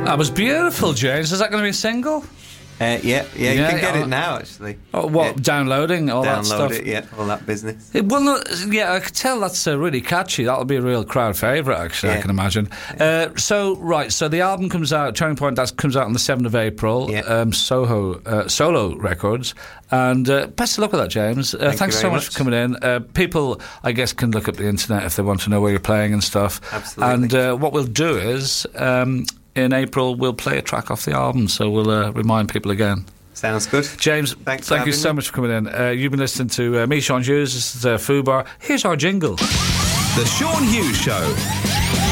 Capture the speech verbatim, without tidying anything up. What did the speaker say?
That was beautiful, James. Is that going to be a single? Uh, yeah, yeah, you Yeah, can get yeah. it now, actually. Oh, what, Yeah. downloading, all that Download stuff? it, yeah, all that business. It, well, no, yeah, I could tell that's uh, really catchy. That'll be a real crowd favourite, actually, I Yeah. can imagine. Uh, so, right, so the album comes out, Turning Point, that comes out on the seventh of April, Yeah. um, Soho, uh, Solo Records. And uh, best of luck with that, James. Uh, Thank thanks you so very much, much. for coming in. Uh, people, I guess, can look up the internet if they want to know where you're playing and stuff. Absolutely. And uh, what we'll do is, um, in April, we'll play a track off the album, so we'll uh, remind people again. Sounds good. James, Thanks for thank you having so me. much for coming in. Uh, you've been listening to uh, me, Sean Hughes. This is uh, Fubar. Here's our jingle. The Sean Hughes Show.